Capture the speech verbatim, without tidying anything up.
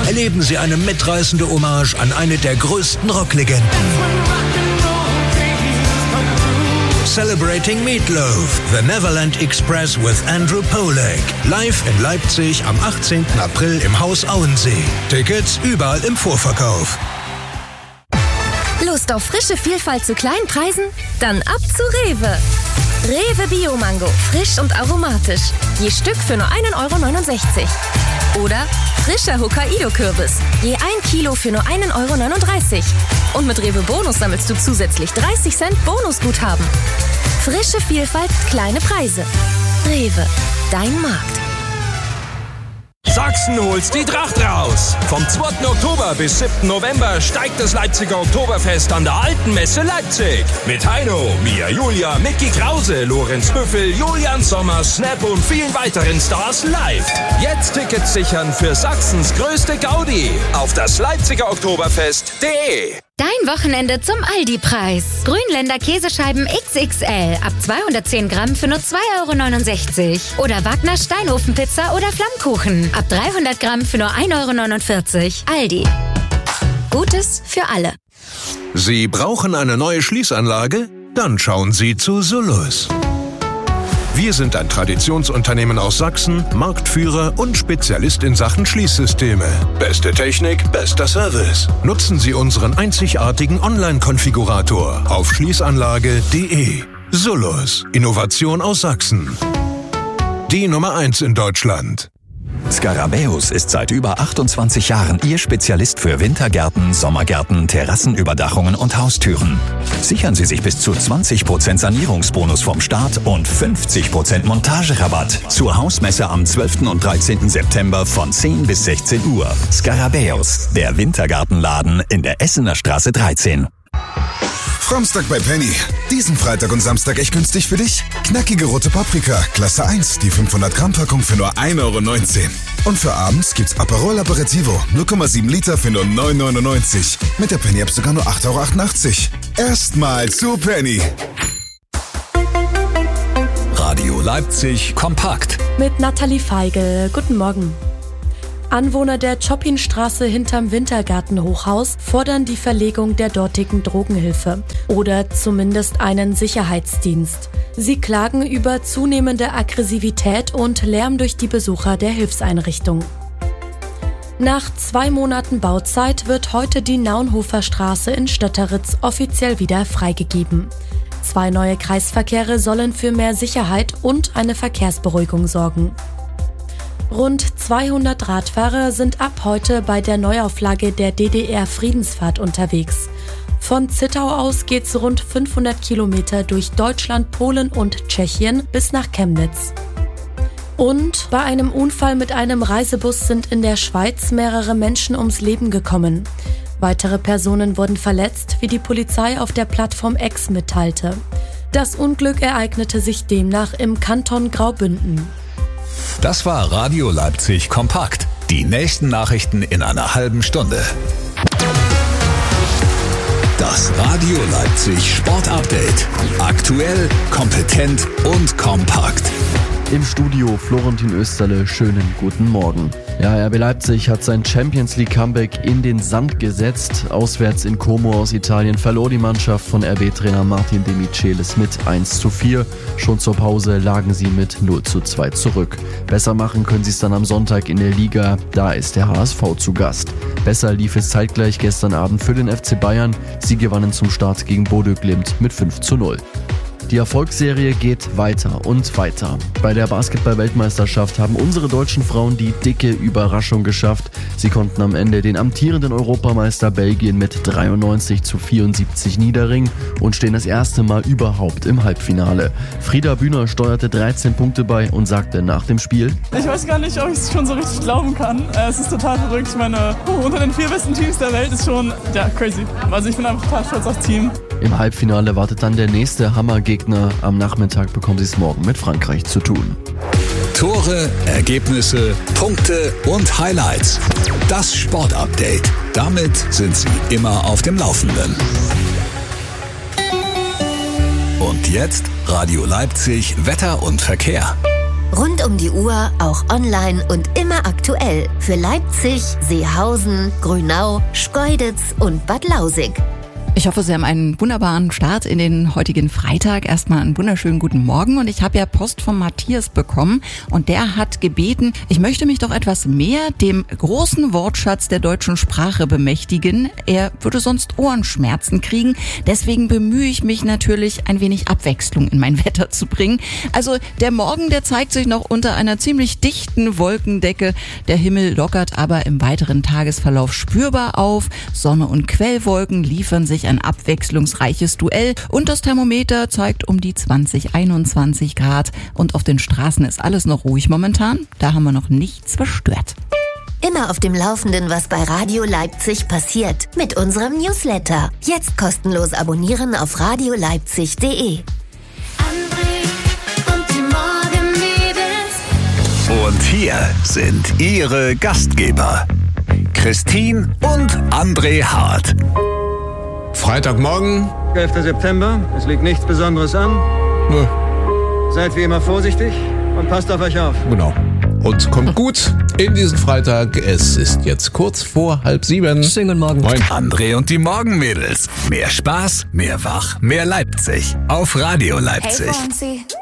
erleben Sie eine mitreißende Hommage an eine der größten Rocklegenden. Celebrating Meatloaf, The Neverland Express with Andrew Pollack. Live in Leipzig am achtzehnten April im Haus Auensee. Tickets überall im Vorverkauf. Lust auf frische Vielfalt zu kleinen Preisen? Dann ab zu Rewe. Rewe Bio-Mango, frisch und aromatisch. Je Stück für nur ein Euro neunundsechzig. Oder frischer Hokkaido-Kürbis, je ein Kilo für nur ein Euro neununddreißig. Und mit Rewe Bonus sammelst du zusätzlich dreißig Cent Bonusguthaben. Frische Vielfalt, kleine Preise. Rewe, dein Markt. Sachsen holt's die Tracht raus. Vom zweiten Oktober bis siebten November steigt das Leipziger Oktoberfest an der Alten Messe Leipzig. Mit Heino, Mia Julia, Micky Krause, Lorenz Büffel, Julian Sommer, Snap und vielen weiteren Stars live. Jetzt Tickets sichern für Sachsens größte Gaudi auf das Leipziger Oktoberfest punkt de. Dein Wochenende zum Aldi-Preis. Grünländer Käsescheiben X X L ab zweihundertzehn Gramm für nur zwei Euro neunundsechzig. Oder Wagner Steinofenpizza oder Flammkuchen ab dreihundert Gramm für nur ein Euro neunundvierzig. Aldi. Gutes für alle. Sie brauchen eine neue Schließanlage? Dann schauen Sie zu Solus. Wir sind ein Traditionsunternehmen aus Sachsen, Marktführer und Spezialist in Sachen Schließsysteme. Beste Technik, bester Service. Nutzen Sie unseren einzigartigen Online-Konfigurator auf schließanlage punkt de. Solus. Innovation aus Sachsen. Die Nummer eins in Deutschland. Scarabäus ist seit über achtundzwanzig Jahren Ihr Spezialist für Wintergärten, Sommergärten, Terrassenüberdachungen und Haustüren. Sichern Sie sich bis zu zwanzig Prozent Sanierungsbonus vom Start und fünfzig Prozent Montagerabatt zur Hausmesse am zwölften und dreizehnten September von zehn bis sechzehn Uhr. Scarabäus, der Wintergartenladen in der Essener Straße dreizehn. Framstag bei Penny. Diesen Freitag und Samstag echt günstig für dich. Knackige rote Paprika, Klasse eins, die fünfhundert Gramm Packung für nur ein Euro neunzehn. Und für abends gibt's Aperol Aperitivo, null Komma sieben Liter für nur neun Euro neunundneunzig. Mit der Penny-App sogar nur acht Euro achtundachtzig. Erstmal zu Penny. Radio Leipzig kompakt. Mit Nathalie Feigl. Guten Morgen. Anwohner der Chopinstraße hinterm Wintergartenhochhaus fordern die Verlegung der dortigen Drogenhilfe oder zumindest einen Sicherheitsdienst. Sie klagen über zunehmende Aggressivität und Lärm durch die Besucher der Hilfseinrichtung. Nach zwei Monaten Bauzeit wird heute die Naunhofer Straße in Stötteritz offiziell wieder freigegeben. Zwei neue Kreisverkehre sollen für mehr Sicherheit und eine Verkehrsberuhigung sorgen. Rund zweihundert Radfahrer sind ab heute bei der Neuauflage der D D R-Friedensfahrt unterwegs. Von Zittau aus geht's rund fünfhundert Kilometer durch Deutschland, Polen und Tschechien bis nach Chemnitz. Und bei einem Unfall mit einem Reisebus sind in der Schweiz mehrere Menschen ums Leben gekommen. Weitere Personen wurden verletzt, wie die Polizei auf der Plattform X mitteilte. Das Unglück ereignete sich demnach im Kanton Graubünden. Das war Radio Leipzig kompakt. Die nächsten Nachrichten in einer halben Stunde. Das Radio Leipzig Sport Update. Aktuell, kompetent und kompakt. Im Studio Florentin Österle, schönen guten Morgen. Ja, R B Leipzig hat sein Champions League Comeback in den Sand gesetzt. Auswärts in Como aus Italien verlor die Mannschaft von R B-Trainer Martin De Michelis mit eins zu vier. Schon zur Pause lagen sie mit null zu zwei zurück. Besser machen können sie es dann am Sonntag in der Liga. Da ist der H S V zu Gast. Besser lief es zeitgleich gestern Abend für den F C Bayern. Sie gewannen zum Start gegen Bodø Glimt mit fünf zu null. Die Erfolgsserie geht weiter und weiter. Bei der Basketball-Weltmeisterschaft haben unsere deutschen Frauen die dicke Überraschung geschafft. Sie konnten am Ende den amtierenden Europameister Belgien mit dreiundneunzig zu vierundsiebzig niederringen und stehen das erste Mal überhaupt im Halbfinale. Frieda Bühner steuerte dreizehn Punkte bei und sagte nach dem Spiel: Ich weiß gar nicht, ob ich es schon so richtig glauben kann. Es ist total verrückt. Ich meine, unter den vier besten Teams der Welt ist schon ja, crazy. Also ich bin einfach total stolz aufs Team. Im Halbfinale wartet dann der nächste Hammergegner. Am Nachmittag bekommen sie es morgen mit Frankreich zu tun. Tore, Ergebnisse, Punkte und Highlights. Das Sportupdate. Damit sind Sie immer auf dem Laufenden. Und jetzt Radio Leipzig Wetter und Verkehr. Rund um die Uhr, auch online und immer aktuell für Leipzig, Seehausen, Grünau, Schkeuditz und Bad Lausig. Ich hoffe, Sie haben einen wunderbaren Start in den heutigen Freitag. Erstmal einen wunderschönen guten Morgen. Und ich habe ja Post von Matthias bekommen und der hat gebeten, ich möchte mich doch etwas mehr dem großen Wortschatz der deutschen Sprache bemächtigen. Er würde sonst Ohrenschmerzen kriegen. Deswegen bemühe ich mich natürlich, ein wenig Abwechslung in mein Wetter zu bringen. Also der Morgen, der zeigt sich noch unter einer ziemlich dichten Wolkendecke. Der Himmel lockert aber im weiteren Tagesverlauf spürbar auf. Sonne und Quellwolken liefern sich ein abwechslungsreiches Duell und das Thermometer zeigt um die zwanzig, einundzwanzig Grad und auf den Straßen ist alles noch ruhig momentan. Da haben wir noch nichts verstört. Immer auf dem Laufenden, was bei Radio Leipzig passiert, mit unserem Newsletter. Jetzt kostenlos abonnieren auf radio leipzig punkt de. Und hier sind Ihre Gastgeber, Christine und André Hart. Freitagmorgen. elfter September, es liegt nichts Besonderes an. Nö. Seid wie immer vorsichtig und passt auf euch auf. Genau. Und kommt gut in diesen Freitag. Es ist jetzt kurz vor halb sieben. Schönen guten Morgen. Moin. André und die Morgenmädels. Mehr Spaß, mehr Wach, mehr Leipzig. Auf Radio Leipzig. Hey,